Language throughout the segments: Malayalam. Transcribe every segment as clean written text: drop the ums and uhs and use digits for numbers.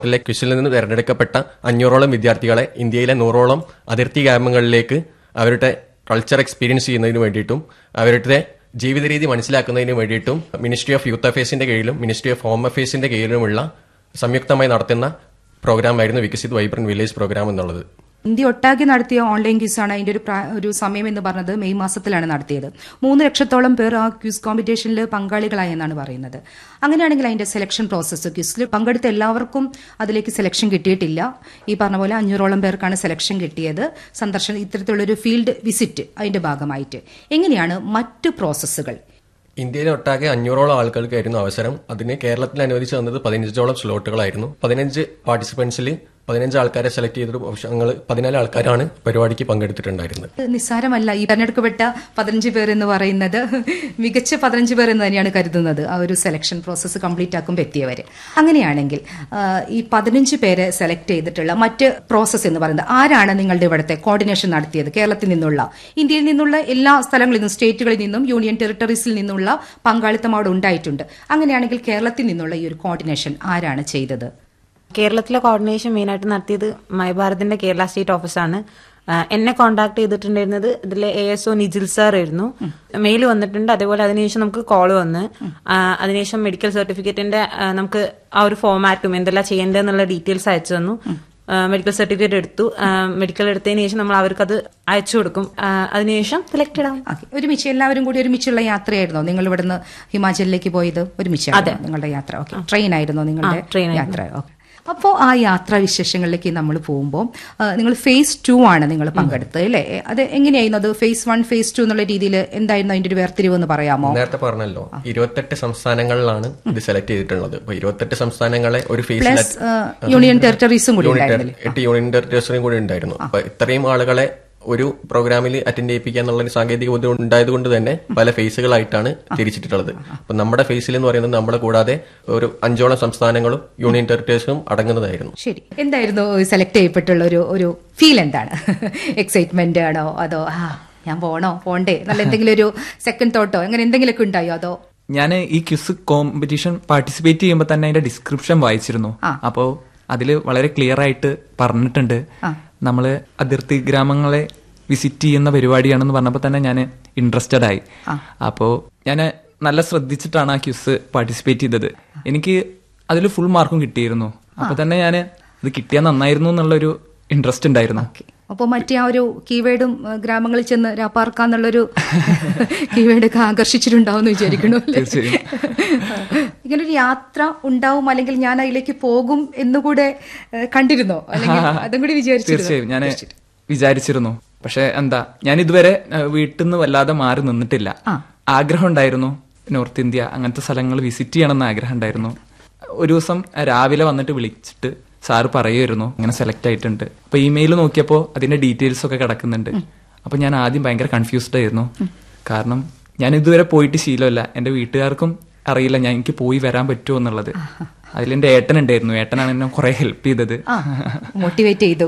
ക്വിസിൽ നിന്ന് തിരഞ്ഞെടുക്കപ്പെട്ട 500ഓളം വിദ്യാർത്ഥികളെ ഇന്ത്യയിലെ 100ഓളം അതിർത്തി ഗ്രാമങ്ങളിലേക്ക് അവരുടെ കൾച്ചർ എക്സ്പീരിയൻസ് ചെയ്യുന്നതിന് വേണ്ടിയിട്ടും അവരുടെ ജീവിത രീതി മനസ്സിലാക്കുന്നതിന് വേണ്ടിയിട്ടും മിനിസ്ട്രി ഓഫ് യൂത്ത് അഫയേഴ്സിന്റെ കീഴിലും മിനിസ്ട്രി ഓഫ് ഹോം അഫയേഴ്സിന്റെ കീഴിലുമുള്ള സംയുക്തമായി നടത്തുന്ന പ്രോഗ്രാമായിരുന്നു വികസിത് വൈബ്രന്റ് വില്ലേജ് പ്രോഗ്രാം എന്നുള്ളത്. ഇന്ത്യ ഒട്ടാകെ നടത്തിയ ഓൺലൈൻ ക്വിസാണ്. അതിന്റെ ഒരു സമയം എന്ന് പറഞ്ഞത് മെയ് മാസത്തിലാണ് നടത്തിയത്. 3 ലക്ഷത്തോളം പേർ ആ ക്വിസ് കോമ്പറ്റീഷനിൽ പങ്കാളികളായി എന്നാണ് പറയുന്നത്. അങ്ങനെയാണെങ്കിൽ അതിന്റെ സെലക്ഷൻ പ്രോസസ്സ്, ക്വിസിൽ പങ്കെടുത്ത എല്ലാവർക്കും അതിലേക്ക് സെലക്ഷൻ കിട്ടിയിട്ടില്ല. ഈ പറഞ്ഞ പോലെ 500ഓളം പേർക്കാണ് സെലക്ഷൻ കിട്ടിയത്. സന്ദർശനം ഇത്തരത്തിലുള്ളൊരു ഫീൽഡ് വിസിറ്റ് അതിന്റെ ഭാഗമായിട്ട്. എങ്ങനെയാണ് മറ്റ് പ്രോസസ്സുകൾ? ഇന്ത്യയിലെ ഒട്ടാകെ 500ഓളം ആളുകൾക്കായിരുന്നു അവസരം. അതിന് കേരളത്തിൽ അനുവദിച്ചു തന്നത് 15ഓളം സ്ലോട്ടുകളായിരുന്നു. 15 പാർട്ടിസിപ്പൻസിൽ 15 ആൾക്കാരെ സെലക്ട് ചെയ്തിട്ട് ഞങ്ങൾ 14 ആൾക്കാരാണ് പരിപാടിക്ക് പങ്കെടുത്തിട്ടുണ്ടായിരുന്നത്. നിസ്സാരമല്ല. ഈ തെരഞ്ഞെടുക്കപ്പെട്ട 15 പേർ എന്ന് പറയുന്നത് മികച്ച 15 പേർ എന്ന് തന്നെയാണ് കരുതുന്നത് ആ ഒരു സെലക്ഷൻ പ്രോസസ്സ് കംപ്ലീറ്റ് ആക്കുമ്പോൾ എത്തിയവർ. അങ്ങനെയാണെങ്കിൽ ഈ 15 പേരെ സെലക്ട് ചെയ്തിട്ടുള്ള മറ്റ് പ്രോസസ്സ് എന്ന് പറയുന്നത് ആരാണ് നിങ്ങളുടെ ഇവിടുത്തെ കോർഡിനേഷൻ നടത്തിയത്? കേരളത്തിൽ നിന്നുള്ള, ഇന്ത്യയിൽ നിന്നുള്ള എല്ലാ സ്ഥലങ്ങളിൽ നിന്നും, സ്റ്റേറ്റുകളിൽ നിന്നും യൂണിയൻ ടെറിട്ടറീസിൽ നിന്നുള്ള പങ്കാളിത്തം അവിടെ ഉണ്ടായിട്ടുണ്ട്. അങ്ങനെയാണെങ്കിൽ കേരളത്തിൽ നിന്നുള്ള ഈ ഒരു കോർഡിനേഷൻ ആരാണ് ചെയ്തത്? കേരളത്തിലെ കോർഡിനേഷൻ മെയിനായിട്ട് നടത്തിയത് മൈഭാരതിന്റെ കേരള സ്റ്റേറ്റ് ഓഫീസാണ്. എന്നെ കോൺടാക്ട് ചെയ്തിട്ടുണ്ടായിരുന്നത് ഇതിലെ ASO നിജിൽ സാർ ആയിരുന്നു. മെയിൽ വന്നിട്ടുണ്ട്. അതേപോലെ അതിനുശേഷം നമുക്ക് കോള് വന്ന് അതിനുശേഷം മെഡിക്കൽ സർട്ടിഫിക്കറ്റിന്റെ നമുക്ക് ആ ഒരു ഫോമാറ്റും എന്തെല്ലാം ചെയ്യേണ്ടതെന്നുള്ള ഡീറ്റെയിൽസ് അയച്ചു തന്നു. മെഡിക്കൽ സർട്ടിഫിക്കറ്റ് എടുത്തു. മെഡിക്കൽ എടുത്തതിന് ശേഷം നമ്മൾ അവർക്കത് അയച്ചു കൊടുക്കും. അതിനുശേഷം സെലക്ടഡ് ആവും. ഒരുമിച്ച് എല്ലാവരും കൂടി ഒരുമിച്ചുള്ള യാത്രയായിരുന്നോ നിങ്ങൾ ഇവിടുന്ന് ഹിമാചലിലേക്ക് പോയത്? ഒരുമിച്ചാണ് നിങ്ങളുടെ യാത്ര? ഓക്കെ. ട്രെയിൻ ആയിരുന്നോ നിങ്ങളുടെ യാത്ര? ഓക്കെ. അപ്പോൾ ആ യാത്രാ വിശേഷങ്ങളിലേക്ക് നമ്മൾ പോകുമ്പോൾ നിങ്ങൾ phase 2 ആണ് നിങ്ങൾ പങ്കെടുത്തത് അല്ലേ? അത് എങ്ങനെയായിരുന്നു? അത് phase 1 phase 2 എന്നുള്ള രീതിയിൽ എന്തായിരുന്നു അതിന്റെ ഒരു വേർതിരിവ് എന്ന് പറയാമോ? നേരത്തെ പറഞ്ഞല്ലോ, 28 സംസ്ഥാനങ്ങളിലാണ് ഇത് സെലക്ട് ചെയ്തിട്ടുള്ളത്. 28 സംസ്ഥാനങ്ങളെ ഒരു ഫേസിൽ യൂണിയൻ ടെറിട്ടറീസും കൂടി 8 യൂണിയൻ ടെറിട്ടറീസും കൂടി ഉണ്ടായിരുന്നു. അപ്പൊ ഇത്രയും ആളുകളെ ഒരു പ്രോഗ്രാമിൽ അറ്റൻഡ് ചെയ്യിപ്പിക്കുക എന്നുള്ള ഒരു സാങ്കേതിക ബുദ്ധിമുട്ട് ഉണ്ടായതുകൊണ്ട് തന്നെ പല ഫേസുകളായിട്ടാണ് തിരിച്ചിട്ടുള്ളത്. അപ്പൊ നമ്മുടെ ഫേസിൽ എന്ന് പറയുന്നത് നമ്മളെ കൂടാതെ ഒരു 5ഓളം സംസ്ഥാനങ്ങളും യൂണിയൻ ടെറിട്ടറീസും അടങ്ങുന്നതായിരുന്നു. ശരി. എന്തായിരുന്നു സെലക്ട് ചെയ്യപ്പെട്ടുള്ള ഒരു ഫീൽ? എന്താണ്? എക്സൈറ്റ്മെന്റ് ആണോ അതോ ഞാൻ പോണ്ടേ നല്ല എന്തെങ്കിലും ഒരു സെക്കൻഡ് തോട്ടോ അങ്ങനെ എന്തെങ്കിലുമൊക്കെ ഉണ്ടായോ? അതോ ഞാൻ ഈ ക്വിസ് കോമ്പറ്റീഷൻ പാർട്ടിസിപ്പേറ്റ് ചെയ്യുമ്പോൾ തന്നെ അതിന്റെ ഡിസ്ക്രിപ്ഷൻ വായിച്ചിരുന്നു. അപ്പോൾ അതിൽ വളരെ ക്ലിയർ ആയിട്ട് പറഞ്ഞിട്ടുണ്ട് നമ്മള് അതിർത്തി ഗ്രാമങ്ങളെ വിസിറ്റ് ചെയ്യുന്ന പരിപാടിയാണെന്ന് പറഞ്ഞപ്പോൾ തന്നെ ഞാൻ ഇൻട്രസ്റ്റഡ് ആയി. അപ്പോൾ ഞാൻ നല്ല ശ്രദ്ധിച്ചിട്ടാണ് ആ ക്വിസ് പാർട്ടിസിപ്പേറ്റ് ചെയ്തത്. എനിക്ക് അതിൽ ഫുൾ മാർക്കും കിട്ടിയിരുന്നു. അപ്പൊ തന്നെ ഞാൻ ഇത് കിട്ടിയാൽ നന്നായിരുന്നു എന്നുള്ളൊരു ഇൻട്രസ്റ്റ് ഉണ്ടായിരുന്നു. അപ്പോൾ മറ്റേ ആ ഒരു കീവേഡും ഗ്രാമങ്ങളിൽ ചെന്ന് രാപ്പാർക്കാന്നുള്ളൊരു കീവേഡൊക്കെ ആകർഷിച്ചിട്ടുണ്ടാവും എന്ന് വിചാരിക്കണു. ഇങ്ങനൊരു യാത്ര ഉണ്ടാവും അല്ലെങ്കിൽ ഞാൻ അതിലേക്ക് പോകും എന്നുകൂടെ കണ്ടിരുന്നോ? അല്ലെങ്കിൽ അതും കൂടി വിചാരിച്ചിരുന്നു? തീർച്ചയായും ഞാൻ വിചാരിച്ചിരുന്നു. പക്ഷെ ഞാൻ ഇതുവരെ വീട്ടിൽ നിന്ന് വല്ലാതെ മാറി നിന്നിട്ടില്ല. ആഗ്രഹം ഉണ്ടായിരുന്നു നോർത്ത് ഇന്ത്യ അങ്ങനത്തെ സ്ഥലങ്ങൾ വിസിറ്റ് ചെയ്യണമെന്ന് ആഗ്രഹം ഉണ്ടായിരുന്നു. ഒരു ദിവസം രാവിലെ വന്നിട്ട് വിളിച്ചിട്ട് സാറ് പറയുമായിരുന്നു ഇങ്ങനെ സെലക്ട് ആയിട്ടുണ്ട്. അപ്പൊ ഇമെയിൽ നോക്കിയപ്പോ അതിന്റെ ഡീറ്റെയിൽസ് ഒക്കെ കിടക്കുന്നുണ്ട്. അപ്പൊ ഞാൻ ആദ്യം ഭയങ്കര കൺഫ്യൂസ്ഡ് ആയിരുന്നു. കാരണം ഞാൻ ഇതുവരെ പോയിട്ട് ശീലമല്ല. എന്റെ വീട്ടുകാർക്കും അറിയില്ല എനിക്ക് പോയി വരാൻ പറ്റുമോ എന്നുള്ളത്. അതിലെന്റെ ഏട്ടൻ ഉണ്ടായിരുന്നു. ഏട്ടനാണ് എന്നെ കുറെ ഹെൽപ്പ് ചെയ്തത്, മോട്ടിവേറ്റ് ചെയ്തു.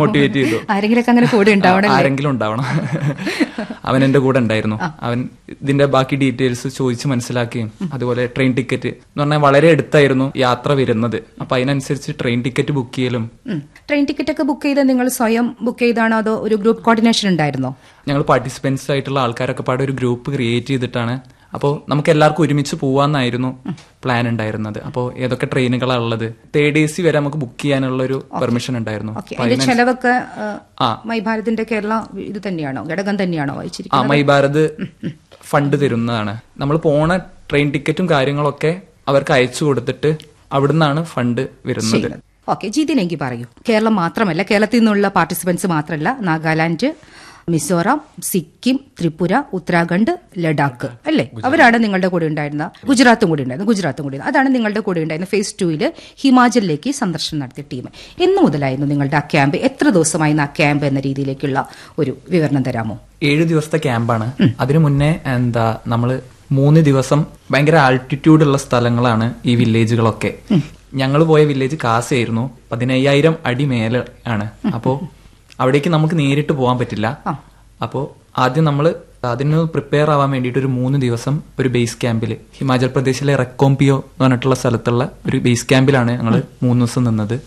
ആരെങ്കിലും ഉണ്ടാവണം. അവൻ എന്റെ കൂടെ ഉണ്ടായിരുന്നു. അവൻ ഇതിന്റെ ബാക്കി ഡീറ്റെയിൽസ് ചോദിച്ച് മനസ്സിലാക്കുകയും അതുപോലെ ട്രെയിൻ ടിക്കറ്റ് എന്ന് പറഞ്ഞാൽ വളരെ അടുത്തായിരുന്നു യാത്ര വരുന്നത്. അപ്പൊ അതിനനുസരിച്ച് ട്രെയിൻ ടിക്കറ്റ് ബുക്ക് ചെയ്യലും. ട്രെയിൻ ടിക്കറ്റ് ഒക്കെ ബുക്ക് ചെയ്ത് നിങ്ങൾ സ്വയം ബുക്ക് ചെയ്താണോ അതോ ഒരു ഗ്രൂപ്പ് കോർഡിനേഷൻ ഉണ്ടായിരുന്നോ? ഞങ്ങൾ പാർട്ടിസിപ്പൻസ് ആയിട്ടുള്ള ആൾക്കാരൊക്കെ പാടെ ഒരു ഗ്രൂപ്പ് ക്രിയേറ്റ് ചെയ്തിട്ടാണ്. അപ്പോൾ നമുക്ക് എല്ലാവർക്കും ഒരുമിച്ച് പോവാന്നായിരുന്നു പ്ലാൻ ഉണ്ടായിരുന്നത്. അപ്പോൾ ഏതൊക്കെ ട്രെയിനുകളാണ് ഉള്ളത്, 3rd AC വരെ നമുക്ക് ബുക്ക് ചെയ്യാനുള്ള ഒരു പെർമിഷൻ ഉണ്ടായിരുന്നു. ചെലവൊക്കെ മൈഭാരതിന്റെ കേരള ഇത് തന്നെയാണോ, ഘടകം തന്നെയാണോ വായിച്ചിരിക്കുന്നത്? മൈഭാരത് ഫണ്ട് തരുന്നതാണ്. നമ്മൾ പോണ ട്രെയിൻ ടിക്കറ്റും കാര്യങ്ങളൊക്കെ അവർക്ക് അയച്ചു കൊടുത്തിട്ട് അവിടുന്നാണ് ഫണ്ട് വരുന്നത്. ഓക്കെ. ജിതിനെങ്കിൽ പറയൂ. കേരളം മാത്രമല്ല, കേരളത്തിൽ നിന്നുള്ള പാർട്ടിസിപ്പൻസ് മാത്രമല്ല, നാഗാലാൻഡ്, മിസോറാം, സിക്കിം, ത്രിപുര, ഉത്തരാഖണ്ഡ്, ലഡാക്ക് അല്ലേ, അവരാണ് നിങ്ങളുടെ കൂടെ ഉണ്ടായിരുന്നത്. ഗുജറാത്തും കൂടി ഉണ്ടായിരുന്നു. അതാണ് നിങ്ങളുടെ കൂടെ ഉണ്ടായിരുന്ന phase 2 ഹിമാചലിലേക്ക് സന്ദർശനം നടത്തിയ ടീം. എന്ന് മുതലായിരുന്നു നിങ്ങളുടെ ആ ക്യാമ്പ്? എത്ര ദിവസമായിരുന്നു ആ ക്യാമ്പ് എന്ന രീതിയിലേക്കുള്ള ഒരു വിവരണം തരാമോ? 7 ദിവസത്തെ ക്യാമ്പാണ്. അതിനു മുന്നേ നമ്മള് 3 ദിവസം ഭയങ്കര ആൾട്ടിറ്റ്യൂഡ് ഉള്ള സ്ഥലങ്ങളാണ് ഈ വില്ലേജുകളൊക്കെ. ഞങ്ങൾ പോയ വില്ലേജ് കാസയായിരുന്നു. 15,000 അടി മേലെ ആണ്. അപ്പോ അവിടേക്ക് നമുക്ക് നേരിട്ട് പോകാൻ പറ്റില്ല. അപ്പോൾ ആദ്യം നമ്മൾ അതിന് പ്രിപ്പയർ ആവാൻ വേണ്ടിയിട്ട് ഒരു 3 ദിവസം ഒരു ബേസ് ക്യാമ്പിൽ ഹിമാചൽ പ്രദേശിലെ റെക്കോംപിയോ എന്ന് പറഞ്ഞിട്ടുള്ള സ്ഥലത്തുള്ള ഒരു ബേസ് ക്യാമ്പിലാണ് ഞങ്ങൾ 3 ദിവസം നിന്നത്.